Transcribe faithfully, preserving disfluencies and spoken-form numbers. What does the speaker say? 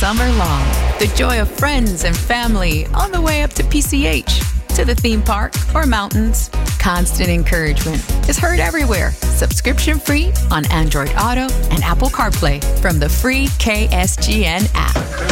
summer long. The joy of friends and family on the way up to P C H, to the theme park or mountains. Constant encouragement is heard everywhere. Subscription free on Android Auto and Apple CarPlay from the free K S G N app.